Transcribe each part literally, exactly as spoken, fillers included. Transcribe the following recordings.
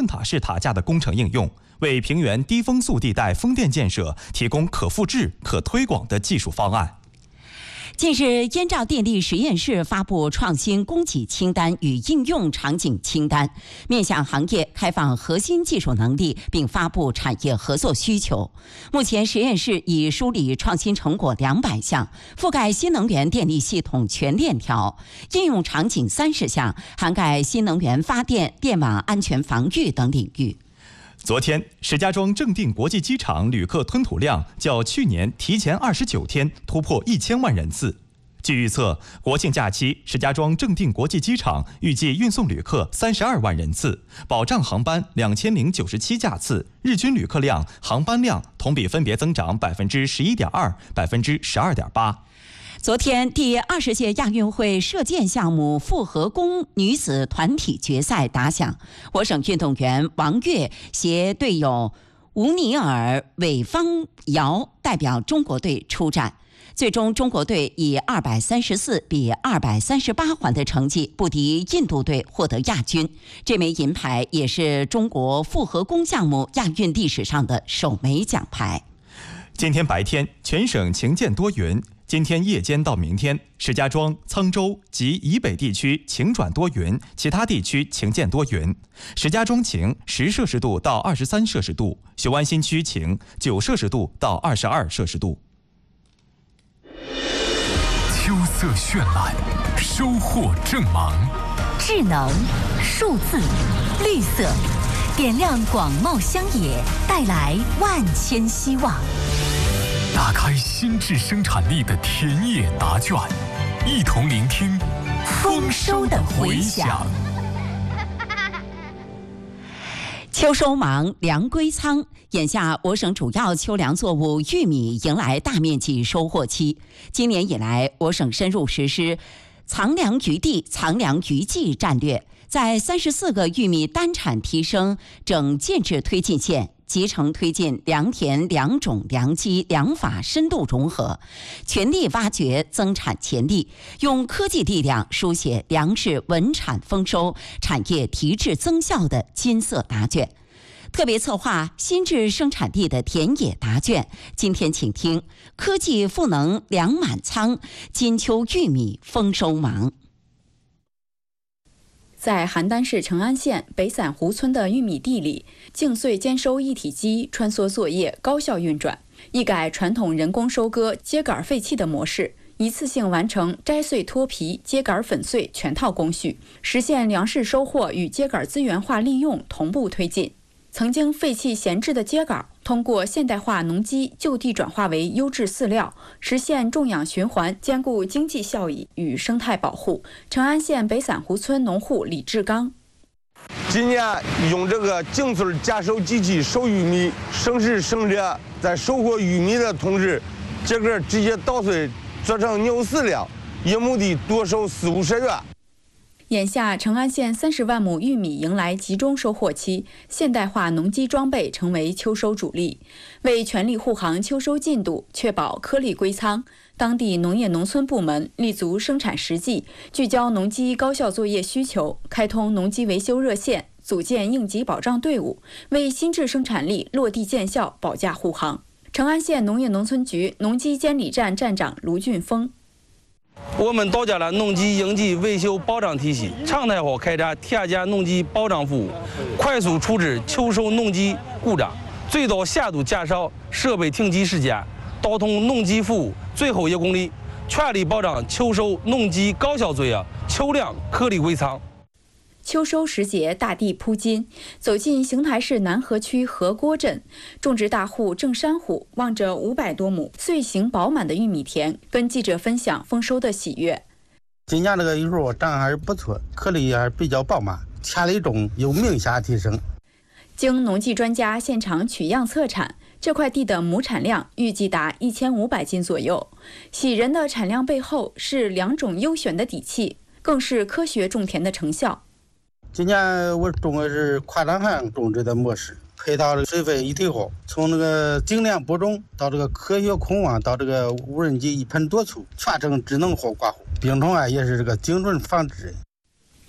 塔式塔架的工程应用，为平原低风速地带风电建设提供可复制、可推广的技术方案。 近日，燕赵电力实验室发布创新供给清单与应用场景清单，面向行业开放核心技术能力，并发布产业合作需求。目前，实验室已梳理创新成果两百项，覆盖新能源电力系统全链条；应用场景三十项，涵盖新能源发电、电网安全防御等领域。 昨天，石家庄正定国际机场旅客吞吐量较去年提前二十九天突破一千万人次。据预测，国庆假期石家庄正定国际机场预计运送旅客三十二万人次，保障航班两千零九十七架次，日均旅客量、航班量同比分别增长百分之十一点二、百分之十二点八。 昨天，第二十届亚运会射箭项目复合弓女子团体决赛打响，我省运动员王悦携队友吴尼尔、韦方瑶代表中国队出战。最终，中国队以二百三十四比二百三十八环的成绩不敌印度队，获得亚军。这枚银牌也是中国复合弓项目亚运历史上的首枚奖牌。 今天白天，全省晴见多云。今天夜间到明天，石家庄、沧州及以北地区晴转多云，其他地区晴见多云。石家庄晴，十摄氏度到二十三摄氏度；雄安新区晴，九摄氏度到二十二摄氏度。 秋色绚烂，收获正芒， 智能、数字、绿色，点亮广袤乡野，带来万千希望。 打开新质生产力的田野答卷，一同聆听丰收的回响。 秋收忙，粮归仓。眼下，我省主要秋粮作物玉米迎来大面积收获期。今年以来，我省深入实施藏粮于地、藏粮于季战略，在三十四个玉米单产提升整建制推进县，集成推进良田、良种、良机、良法深度融合，全力挖掘增产潜力，用科技力量书写粮食稳产丰收、产业提质增效的金色答卷。特别策划新质生产力的田野答卷，今天请听科技赋能粮满仓，金秋玉米丰收忙。 在邯郸市成安县北散湖村的玉米地里，净穗兼收一体机穿梭作业，高效运转，一改传统人工收割秸秆废弃的模式，一次性完成摘穗脱皮、秸秆粉碎全套工序，实现粮食收获与秸秆资源化利用同步推进。曾经废弃闲置的秸秆，通过现代化农机就地转化为优质饲料，实现种养循环，兼顾经济效益与生态保护。成安县北散湖村农户李志刚： 今年用这个净穗夹收机器收玉米，省时省力，在收获玉米的同时，秸秆直接捣碎做成牛饲料，一亩地多收四五十元。 眼下，成安县三十万亩玉米迎来集中收获期，现代化农机装备成为秋收主力。为全力护航秋收进度，确保颗粒归仓，当地农业农村部门立足生产实际，聚焦农机高效作业需求，开通农机维修热线，组建应急保障队伍，为新质生产力落地见效保驾护航。成安县农业农村局农机监理站站长卢俊峰： 我们搭建了农机应急维修保障体系，常态化开展田间农机保障服务，快速处置秋收农机故障，最大限度减少设备停机时间，导通农机服务最后一公里，全力保障秋收农机高效作业，秋粮颗粒归仓。 秋收时节，大地铺金。走进邢台市南河区河郭镇，种植大户郑山虎望着五百多亩穗形饱满的玉米田，跟记者分享丰收的喜悦。 今年这个玉树长还是不错，颗粒还是比较饱满，田里种有明显提升。 经农技专家现场取样测产，这块地的亩产量预计达一千五百斤左右。喜人的产量背后是两种优选的底气，更是科学种田的成效。 今年我种的是跨栏旱种植的模式，配套的水分一体化，从那个精炼播种到这个科学控网到这个无人机一喷多粗，全程智能化刮胡，病虫害也是这个精准防治。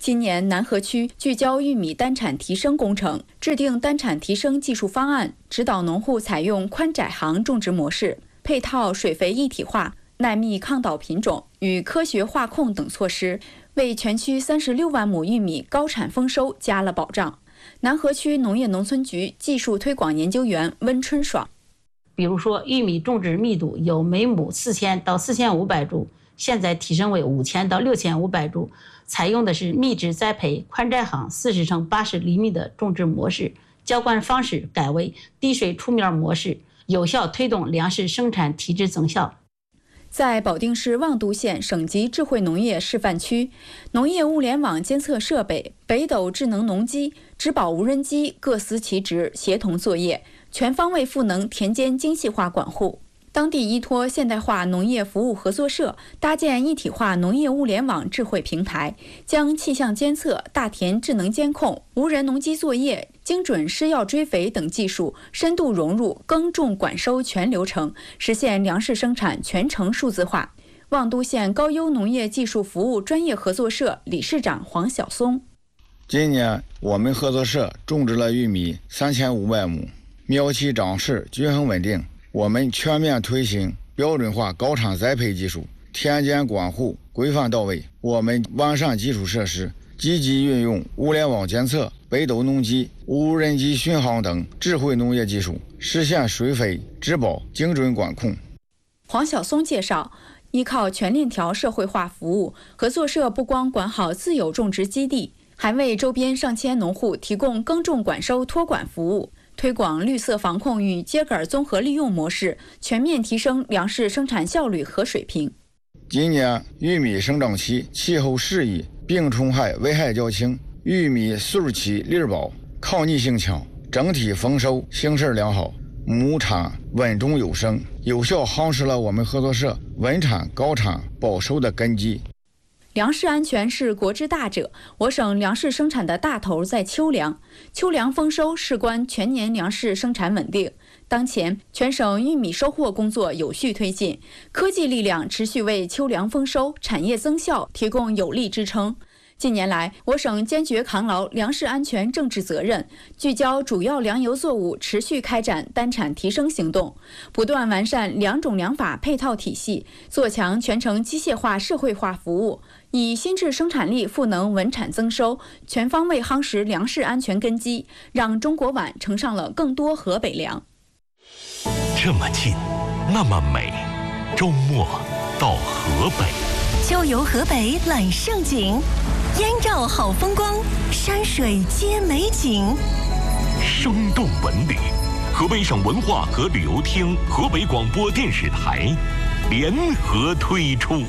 今年南河区聚焦玉米单产提升工程，制定单产提升技术方案，指导农户采用宽窄行种植模式，配套水肥一体化、耐密抗倒品种与科学化控等措施，为全区三十六万亩玉米高产丰收加了保障。南河区农业农村局技术推广研究员温春爽， 比如说玉米种植密度由每亩四千到四千五百株，现在提升为五千到六千五百株，采用的是密植栽培宽窄行四十乘八十厘米的种植模式，浇灌方式改为滴水出苗模式，有效推动粮食生产体质增效。 在保定市望都县省级智慧农业示范区，农业物联网监测设备、北斗智能农机、植保无人机各司其职，协同作业，全方位赋能田间精细化管护。当地依托现代化农业服务合作社，搭建一体化农业物联网智慧平台，将气象监测、大田智能监控、无人农机作业、精准施药追肥等技术深度融入耕种管收全流程，实现粮食生产全程数字化。望都县高优农业技术服务专业合作社理事长黄晓松： 今年我们合作社种植了玉米三千五百亩，苗期长势均衡稳定。我们全面推行标准化高产栽培技术，田间管护规范到位。我们完善基础设施，积极运用物联网监测、北斗农机、无人机巡航等智慧农业技术，实现水肥、植保精准管控。 黄晓松介绍，依靠全链条社会化服务，合作社不光管好自有种植基地，还为周边上千农户提供耕种管收托管服务，推广绿色防控与秸秆综合利用模式，全面提升粮食生产效率和水平。 今年玉米生长期气候适宜，病虫害危害较轻，玉米穗期粒饱，抗逆性强，整体丰收形势良好，亩产稳中有升，有效夯实了我们合作社稳产高产保收的根基。 粮食安全是国之大者，我省粮食生产的大头在秋粮，秋粮丰收事关全年粮食生产稳定。当前，全省玉米收获工作有序推进，科技力量持续为秋粮丰收、产业增效提供有力支撑。近年来，我省坚决扛牢粮食安全政治责任，聚焦主要粮油作物，持续开展单产提升行动，不断完善粮种粮法配套体系，做强全程机械化社会化服务，以新质生产力赋能稳产增收，全方位夯实粮食安全根基，让中国碗盛上了更多河北粮。 这么近，那么美，周末到河北， 秋游河北揽盛景，燕赵好风光，山水皆美景。 生动文旅，河北省文化和旅游厅、河北广播电视台联合推出。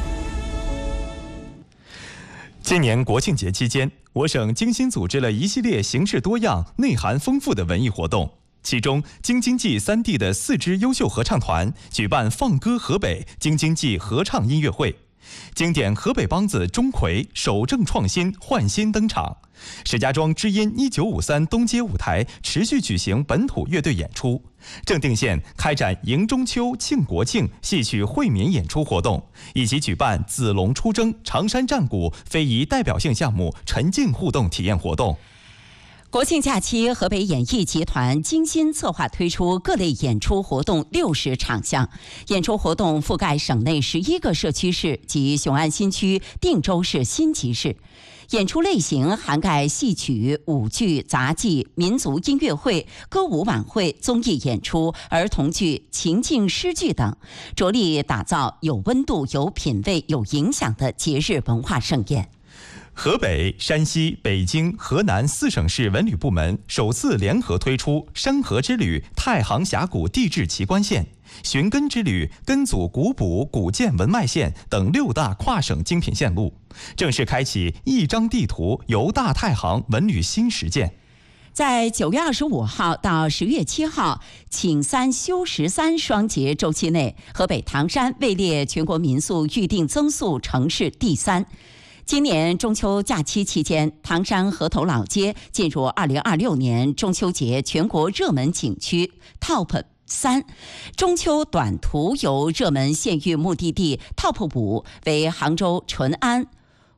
今年国庆节期间，我省精心组织了一系列形式多样、内涵丰富的文艺活动。其中，京津冀三地的四支优秀合唱团举办“放歌河北”京津冀合唱音乐会，经典河北梆子钟馗首正创新焕新登场。石家庄知音一九五三东街舞台持续举行本土乐队演出，正定县开展迎中秋、庆国庆戏曲惠民演出活动，以及举办子龙出征、常山战鼓非遗代表性项目沉浸互动体验活动。 国庆假期，河北演艺集团精心策划推出各类演出活动六十场项，演出活动覆盖省内十一个社区市及雄安新区定州市新集市。演出类型涵盖戏曲、舞剧、杂技、民族音乐会、歌舞晚会、综艺演出、儿童剧、情境诗剧等，着力打造有温度、有品位、有影响的节日文化盛宴。 河北、山西、北京、河南四省市文旅部门首次联合推出山河之旅太行峡谷地质奇观线、寻根之旅根祖古堡古建文脉线等六大跨省精品线路，正式开启一张地图游大太行文旅新实践。 在九月二十五号到十月七号请三休十三双节周期内，河北唐山位列全国民宿预订增速城市第三。今年中秋假期期间，唐山河头老街进入二零二六年中秋节全国热门景区 Top 三，中秋短途游热门县域目的地 Top 五为杭州淳安、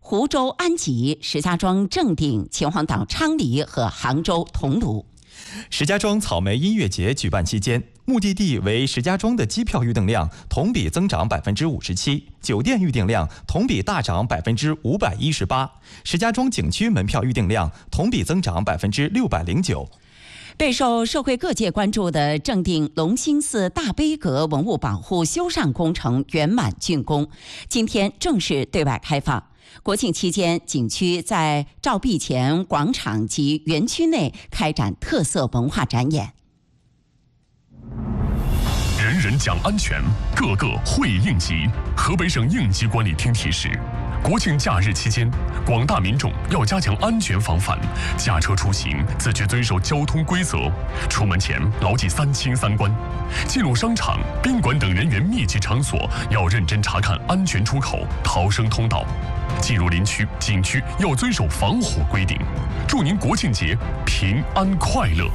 湖州安吉、石家庄正定、秦皇岛昌黎和杭州桐庐。 石家庄草莓音乐节举办期间，目的地为石家庄的机票预订量同比增长百分之五十七，酒店预订量同比大涨百分之五百一十八，石家庄景区门票预订量同比增长百分之六百零九。 备受社会各界关注的正定隆兴寺大悲阁文物保护修缮工程圆满竣工，今天正式对外开放。国庆期间，景区在照壁前广场及园区内开展特色文化展演。 人人讲安全，个个会应急。河北省应急管理厅提示：国庆假日期间，广大民众要加强安全防范，驾车出行自觉遵守交通规则，出门前牢记三清三关。进入商场、宾馆等人员密集场所，要认真查看安全出口、逃生通道。进入林区、景区要遵守防火规定。祝您国庆节平安快乐！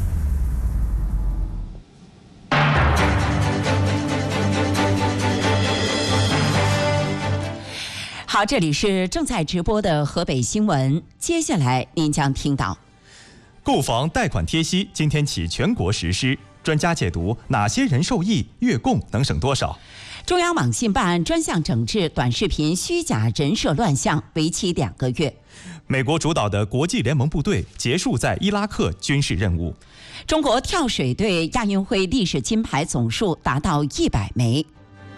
好，这里是正在直播的河北新闻，接下来您将听到： 购房贷款贴息今天起全国实施，专家解读哪些人受益，月供能省多少？ 中央网信办专项整治短视频虚假人设乱象，为期两个月。 美国主导的国际联盟部队结束在伊拉克军事任务。 中国跳水队亚运会历史金牌总数达到一百枚。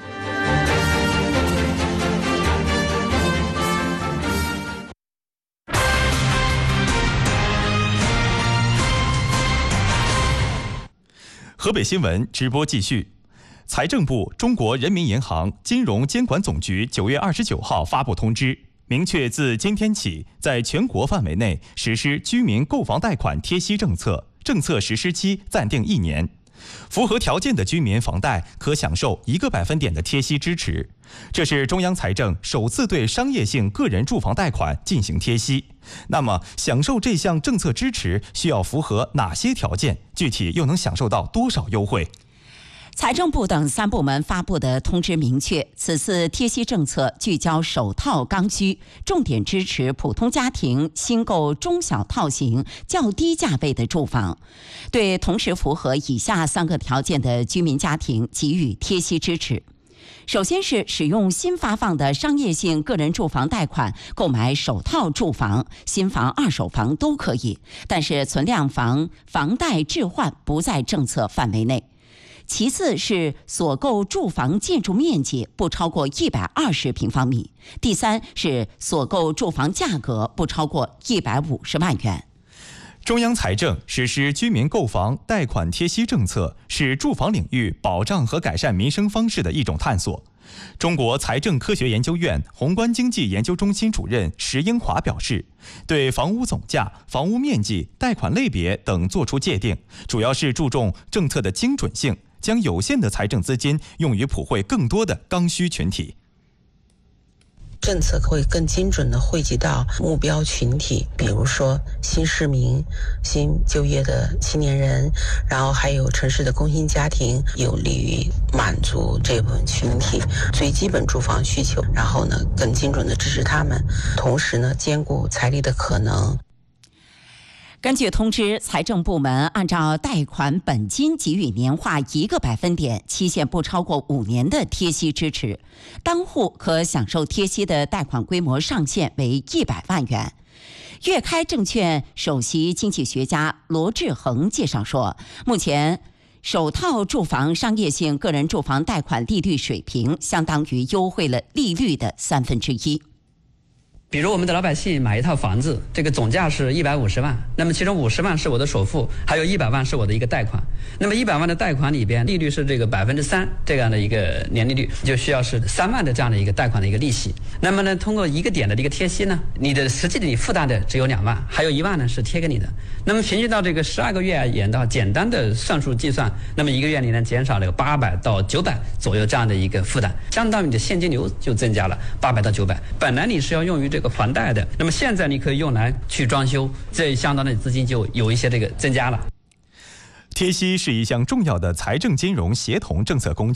河北新闻直播继续。财政部、中国人民银行、金融监管总局九月二十九号发布通知，明确自今天起，在全国范围内实施居民购房贷款贴息政策，政策实施期暂定一年。符合条件的居民房贷可享受一个百分点的贴息支持。这是中央财政首次对商业性个人住房贷款进行贴息。那么，享受这项政策支持需要符合哪些条件？具体又能享受到多少优惠？ 财政部等三部门发布的通知明确，此次贴息政策聚焦首套刚需，重点支持普通家庭新购中小套型较低价位的住房，对同时符合以下三个条件的居民家庭给予贴息支持。首先是使用新发放的商业性个人住房贷款购买首套住房，新房、二手房都可以，但是存量房房贷置换不在政策范围内。其次是所购住房建筑面积不超过一百二十平方米。第三是所购住房价格不超过一百五十万元。 中央财政实施居民购房贷款贴息政策，是住房领域保障和改善民生方式的一种探索。中国财政科学研究院宏观经济研究中心主任石英华表示，对房屋总价、房屋面积、贷款类别等作出界定，主要是注重政策的精准性，将有限的财政资金用于普惠更多的刚需群体。 政策会更精准地惠及到目标群体，比如说新市民、新就业的青年人，然后还有城市的工薪家庭，有利于满足这部分群体最基本住房需求，然后呢更精准地支持他们，同时呢兼顾财力的可能。 根据通知，财政部门按照贷款本金给予年化一个百分点、期限不超过五年的贴息支持，当户可享受贴息的贷款规模上限为一百万元。粤开证券首席经济学家罗志恒介绍说，目前首套住房商业性个人住房贷款利率水平相当于优惠了利率的三分之一。 比如我们的老百姓买一套房子，这个总价是一百五十万，那么其中五十万是我的首付，还有一百万是我的一个贷款。那么一百万的贷款里边，利率是这个百分之三这样的一个年利率，就需要是三万的这样的一个贷款的一个利息。那么呢，通过一个点的一个贴息呢，你的实际的你负担的只有两万，还有一万呢是贴给你的。那么平均到这个十二个月而言到简单的算术计算，那么一个月你能减少了八百到九百左右这样的一个负担，相当于你的现金流就增加了八百到九百。本来你是要用于这个房贷的，那么现在你可以用来去装修，这相当的资金就有一些这个增加了。 贴息是一项重要的财政金融协同政策工具，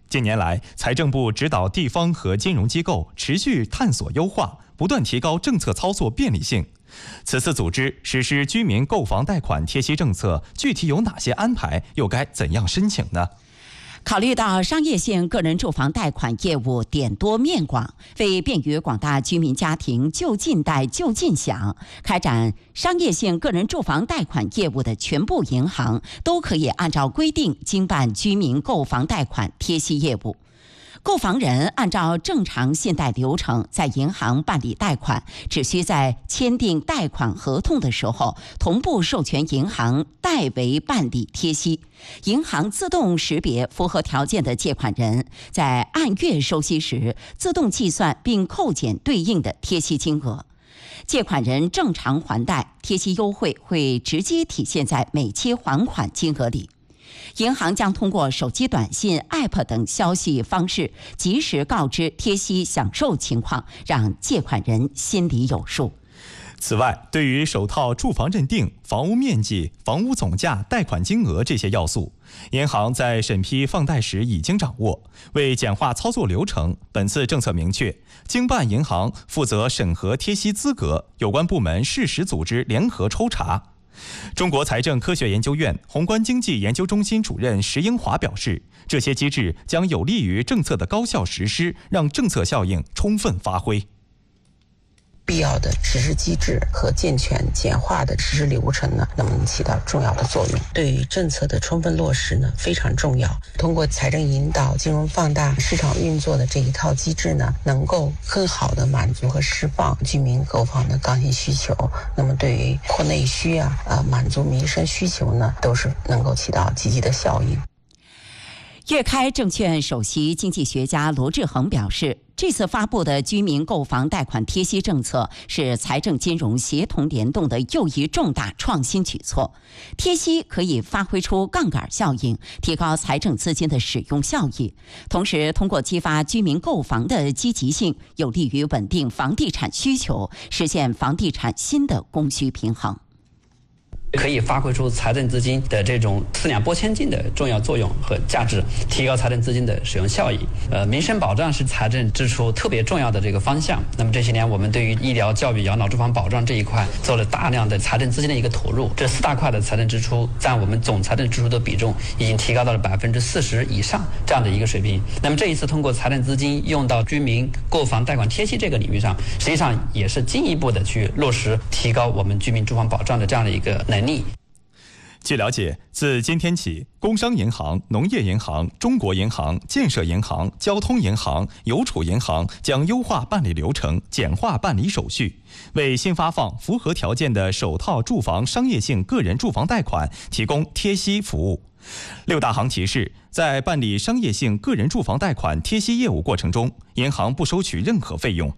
近年来，财政部指导地方和金融机构持续探索优化，不断提高政策操作便利性。此次组织实施居民购房贷款贴息政策，具体有哪些安排，又该怎样申请呢？ 考虑到商业性个人住房贷款业务点多面广，为便于广大居民家庭就近贷就近享，开展商业性个人住房贷款业务的全部银行都可以按照规定经办居民购房贷款贴息业务。购房人按照正常信贷流程在银行办理贷款，只需在签订贷款合同的时候同步授权银行代为办理贴息，银行自动识别符合条件的借款人，在按月收息时自动计算并扣减对应的贴息金额。借款人正常还贷，贴息优惠会直接体现在每期还款金额里。银行将通过手机短信、A P P 等消息方式，及时告知贴息享受情况，让借款人心里有数。 此外，对于首套住房认定、房屋面积、房屋总价、贷款金额这些要素，银行在审批放贷时已经掌握。为简化操作流程，本次政策明确，经办银行负责审核贴息资格，有关部门适时组织联合抽查。中国财政科学研究院宏观经济研究中心主任石英华表示，这些机制将有利于政策的高效实施，让政策效应充分发挥。 必要的实施机制和健全简化的实施流程呢，能起到重要的作用。对于政策的充分落实呢，非常重要。通过财政引导、金融放大、市场运作的这一套机制呢，能够更好的满足和释放居民购房的刚性需求。那么对于扩内需啊、呃满足民生需求呢，都是能够起到积极的效应。 粤开证券首席经济学家罗志恒表示，这次发布的居民购房贷款贴息政策是财政金融协同联动的又一重大创新举措。贴息可以发挥出杠杆效应，提高财政资金的使用效益，同时通过激发居民购房的积极性，有利于稳定房地产需求，实现房地产新的供需平衡。 可以发挥出财政资金的这种四两拨千斤的重要作用和价值，提高财政资金的使用效益。呃，民生保障是财政支出特别重要的这个方向。那么这些年，我们对于医疗、教育、养老、住房保障这一块做了大量的财政资金的一个投入。这四大块的财政支出占我们总财政支出的比重已经提高到了百分之四十以上这样的一个水平。那么这一次通过财政资金用到居民购房贷款贴息这个领域上，实际上也是进一步的去落实提高我们居民住房保障的这样的一个能力。 据了解，自今天起，工商银行、农业银行、中国银行、建设银行、交通银行、邮储银行将优化办理流程，简化办理手续，为新发放符合条件的首套住房商业性个人住房贷款提供贴息服务。六大行提示，在办理商业性个人住房贷款贴息业务过程中，银行不收取任何费用。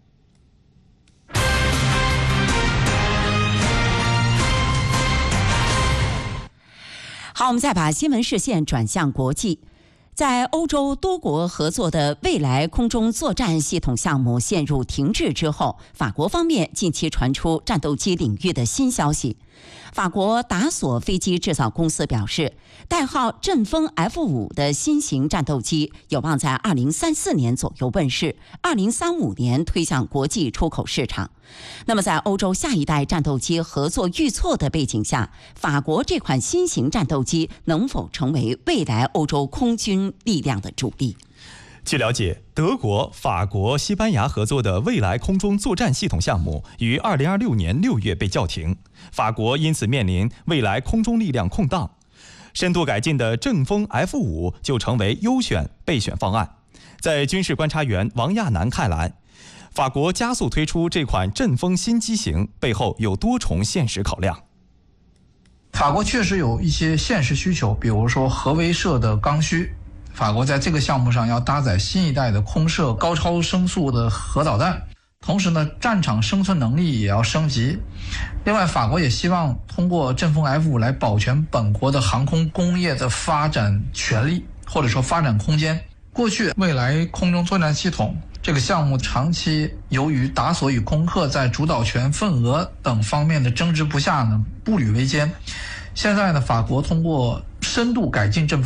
好，我们再把新闻视线转向国际。在欧洲多国合作的未来空中作战系统项目陷入停滞之后，法国方面近期传出战斗机领域的新消息。法国达索飞机制造公司表示，代号阵风 F 五 的新型战斗机有望在二零三四年左右问世，二零三五年推向国际出口市场。那么在欧洲下一代战斗机合作预测的背景下，法国这款新型战斗机能否成为未来欧洲空军力量的主力？ 据了解，德国、法国、西班牙合作的未来空中作战系统项目于二零二六年六月被叫停，法国因此面临未来空中力量空档。深度改进的阵风 F 五 就成为优选备选方案。在军事观察员王亚楠看来，法国加速推出这款阵风新机型背后有多重现实考量。 法国确实有一些现实需求，比如说核威慑的刚需。法国在这个项目上要搭载新一代的空射高超声速的核导弹，同时呢，战场生存能力也要升级。另外，法国也希望通过阵风 F 五 来保全本国的航空工业的发展权利，或者说发展空间。过去未来空中作战系统这个项目长期由于达索与空客在主导权、份额等方面的争执不下呢，步履维艰。现在呢，法国通过深度改进阵风，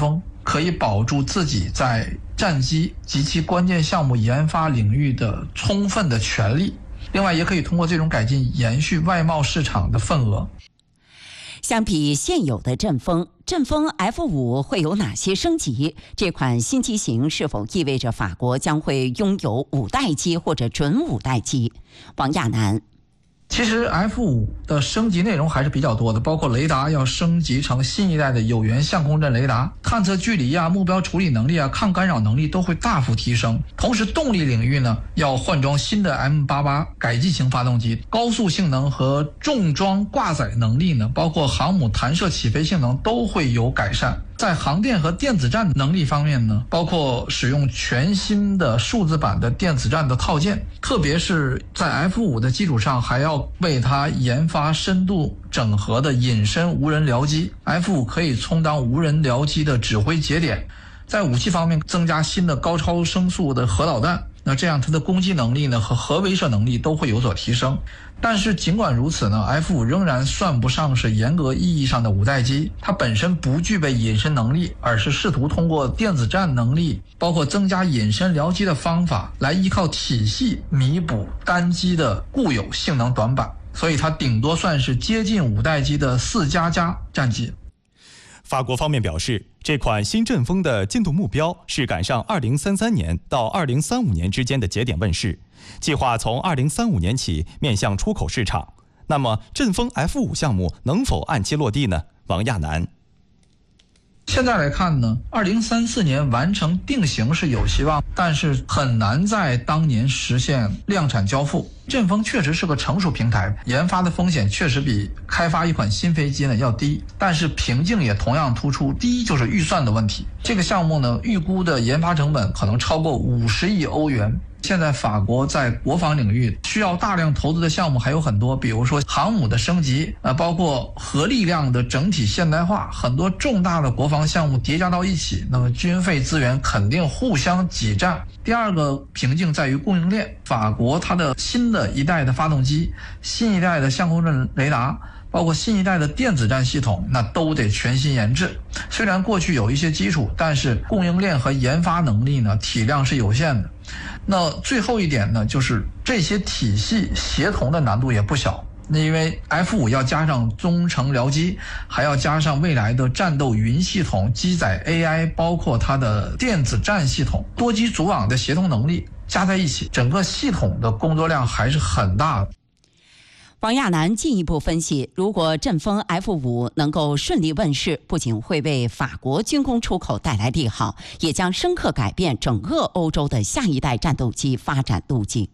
可以保住自己在战机及其关键项目研发领域的充分的权利。另外，也可以通过这种改进延续外贸市场的份额。 相比现有的阵风，阵风 F 五 会有哪些升级？这款新机型是否意味着法国将会拥有五代机或者准五代机？王亚楠。 其实 F 五 的升级内容还是比较多的，包括雷达要升级成新一代的有源相控阵雷达，探测距离啊、目标处理能力啊、抗干扰能力都会大幅提升。同时动力领域呢，要换装新的 M 八八 改进型发动机，高速性能和重装挂载能力呢，包括航母弹射起飞性能都会有改善。在航电和电子战能力方面呢，包括使用全新的数字版的电子战的套件，特别是在 F 五 的基础上，还要为它研发深度整合的隐身无人僚机。 F 五 可以充当无人僚机的指挥节点。在武器方面增加新的高超声速的核导弹，那这样它的攻击能力呢和核威慑能力都会有所提升。但是尽管如此呢 ，F 五 仍然算不上是严格意义上的五代机，它本身不具备隐身能力，而是试图通过电子战能力，包括增加隐身僚机的方法，来依靠体系弥补单机的固有性能短板，所以它顶多算是接近五代机的四加加战机。 法国方面表示，这款新阵风的进度目标是赶上二零三三年到二零三五年之间的节点问世，计划从二零三五年起面向出口市场。那么，阵风 F 五 项目能否按期落地呢？王亚楠。 现在来看呢，二零三四年完成定型是有希望，但是很难在当年实现量产交付。阵风确实是个成熟平台，研发的风险确实比开发一款新飞机呢要低，但是瓶颈也同样突出。第一就是预算的问题，这个项目呢预估的研发成本可能超过五十亿欧元。现在法国在国防领域需要大量投资的项目还有很多，比如说航母的升级，呃，包括核力量的整体现代化，很多重大的国防项目叠加到一起，那么军费资源肯定互相挤占。第二个瓶颈在于供应链，法国它的新的一代的发动机、新一代的相控阵雷达，包括新一代的电子战系统，那都得全新研制。虽然过去有一些基础，但是供应链和研发能力呢体量是有限的。那最后一点呢，就是这些体系协同的难度也不小。那因为 F 五 要加上中程僚机，还要加上未来的战斗云系统、机载 A I， 包括它的电子战系统，多机组网的协同能力加在一起，整个系统的工作量还是很大的。 王亚楠进一步分析，如果阵风 F 五 能够顺利问世，不仅会为法国军工出口带来利好，也将深刻改变整个欧洲的下一代战斗机发展路径。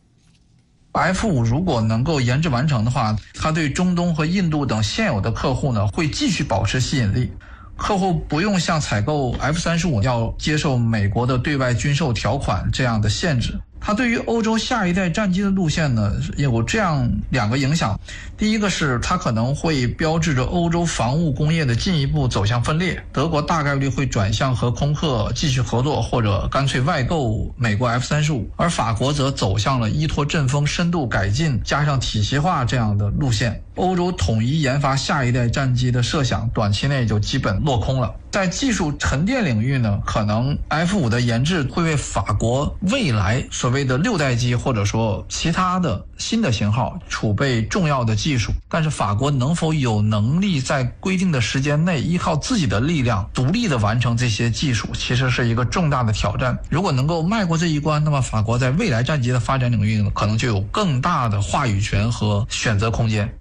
F 五 如果能够研制完成的话，它对中东和印度等现有的客户呢，会继续保持吸引力。客户不用像采购 F 三十五 要接受美国的对外军售条款这样的限制。它对于欧洲下一代战机的路线呢，有这样两个影响。第一个是它可能会标志着欧洲防务工业的进一步走向分裂，德国大概率会转向和空客继续合作，或者干脆外购美国 F 三十五，而法国则走向了依托阵风深度改进加上体系化这样的路线。欧洲统一研发下一代战机的设想短期内就基本落空了。在技术沉淀领域呢，可能 F 五 的研制会为法国未来所谓的六代机或者说其他的新的型号储备重要的技术，但是法国能否有能力在规定的时间内依靠自己的力量独立的完成这些技术，其实是一个重大的挑战。如果能够迈过这一关，那么法国在未来战机的发展领域呢，可能就有更大的话语权和选择空间。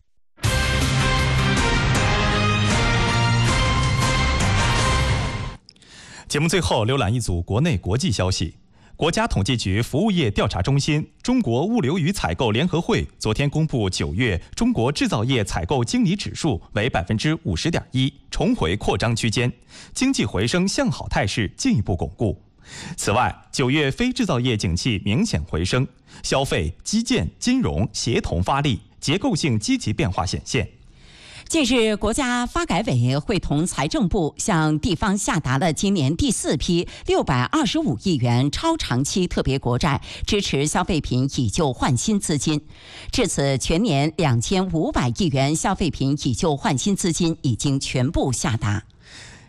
节目最后浏览一组国内国际消息。国家统计局服务业调查中心、中国物流与采购联合会昨天公布，九月中国制造业采购经理指数为百分之五十点一，重回扩张区间，经济回升向好态势进一步巩固。此外，九月非制造业景气明显回升，消费、基建、金融协同发力，结构性积极变化显现。 近日，国家发改委会同财政部向地方下达了今年第四批六百二十五亿元超长期特别国债，支持消费品以旧换新资金。至此，全年两千五百亿元消费品以旧换新资金已经全部下达。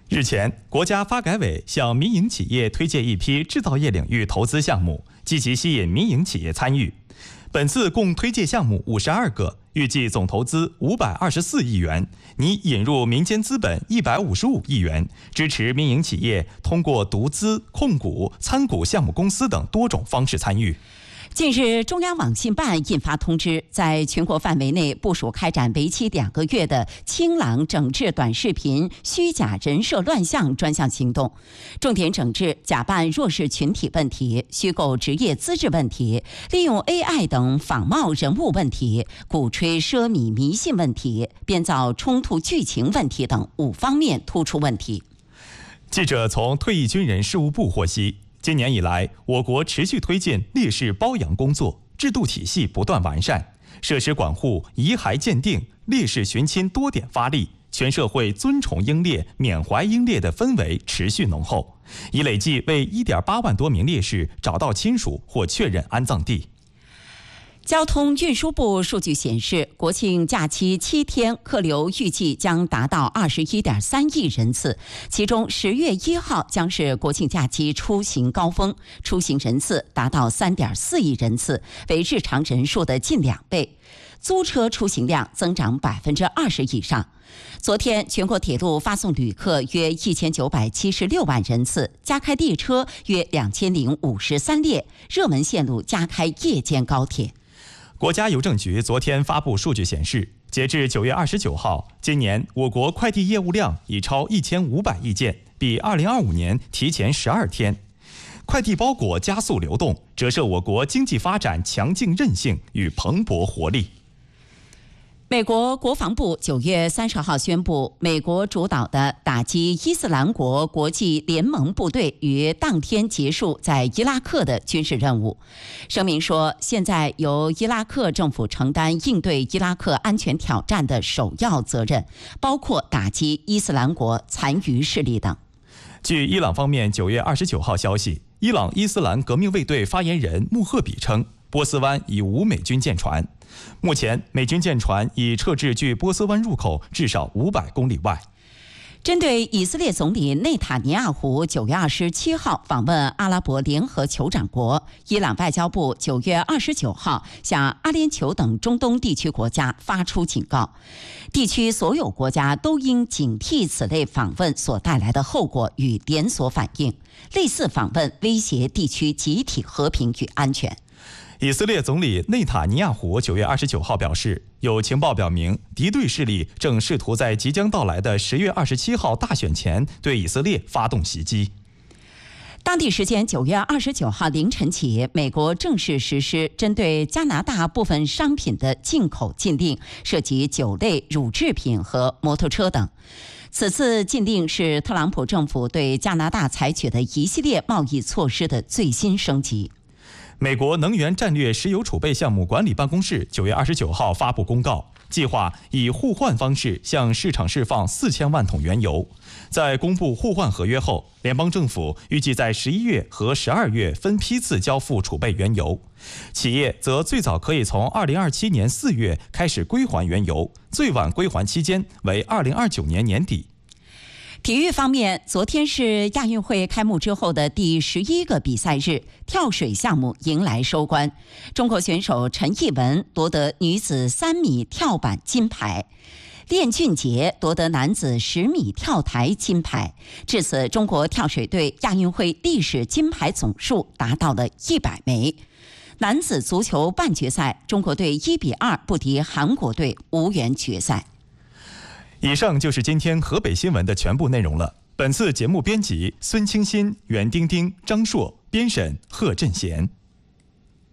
日前，国家发改委向民营企业推荐一批制造业领域投资项目，积极吸引民营企业参与。本次共推介项目五十二个，预计总投资五百二十四亿元，拟引入民间资本一百五十五亿元，支持民营企业通过独资、控股、参股项目公司等多种方式参与。 近日，中央网信办印发通知，在全国范围内部署开展为期两个月的清朗整治短视频虚假人设乱象专项行动，重点整治假扮弱势群体问题、虚构职业资质问题、利用 A I 等仿冒人物问题、鼓吹奢靡迷信问题、编造冲突剧情问题等五方面突出问题。 记者从退役军人事务部获悉，今年以来，我国持续推进烈士褒扬工作，制度体系不断完善，设施管护、遗骸鉴定、烈士寻亲多点发力，全社会尊崇英烈、缅怀英烈的氛围持续浓厚，已累计为 一点八万多名烈士找到亲属或确认安葬地。 交通运输部数据显示，国庆假期七天客流预计将达到二十一点三亿人次，其中十月一号将是国庆假期出行高峰，出行人次达到三点四亿人次，为日常人数的近两倍。租车出行量增长百分之二十以上。昨天，全国铁路发送旅客约一千九百七十六万人次，加开列车约两千零五十三列，热门线路加开夜间高铁。 国家邮政局昨天发布数据显示，截至九月二十九号，今年我国快递业务量已超一千五百亿件，比二零二五年提前十二天。快递包裹加速流动，折射我国经济发展强劲韧性与蓬勃活力。 美国国防部九月三十号宣布，美国主导的打击伊斯兰国国际联盟部队于当天结束在伊拉克的军事任务。声明说，现在由伊拉克政府承担应对伊拉克安全挑战的首要责任，包括打击伊斯兰国残余势力等。 据伊朗方面九月二十九号消息，伊朗伊斯兰革命卫队发言人穆赫比称，波斯湾已无美军舰船。目前，美军舰船已撤至距波斯湾入口至少五百公里外。 针对以色列总理内塔尼亚胡九月二十七号访问阿拉伯联合酋长国，伊朗外交部九月二十九号向阿联酋等中东地区国家发出警告，地区所有国家都应警惕此类访问所带来的后果与连锁反应，类似访问威胁地区集体和平与安全。 以色列总理内塔尼亚胡九月二十九号表示，有情报表明，敌对势力正试图在即将到来的十月二十七号大选前对以色列发动袭击。 当地时间九月二十九号凌晨起，美国正式实施针对加拿大部分商品的进口禁令，涉及酒类、乳制品和摩托车等。此次禁令是特朗普政府对加拿大采取的一系列贸易措施的最新升级。 美国能源战略石油储备项目管理办公室九月二十九号发布公告，计划以互换方式向市场释放四千万桶原油。在公布互换合约后，联邦政府预计在十一月和十二月分批次交付储备原油，企业则最早可以从二零二七年四月开始归还原油，最晚归还期间为二零二九年年底。 体育方面，昨天是亚运会开幕之后的第十一个比赛日，跳水项目迎来收官。中国选手陈艺文夺得女子三米跳板金牌，练俊杰夺得男子十米跳台金牌。至此，中国跳水队亚运会历史金牌总数达到了一百枚。男子足球半决赛，中国队一比二不敌韩国队，无缘决赛。 以上就是今天河北新闻的全部内容了。本次节目编辑孙清新、袁丁丁、张硕，编审贺振贤。